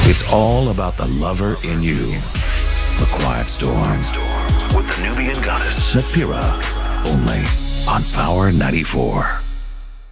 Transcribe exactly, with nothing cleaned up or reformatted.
It's all about the lover in you. The Quiet Storm. With the Nubian goddess, Nafira. Only on Power ninety-four.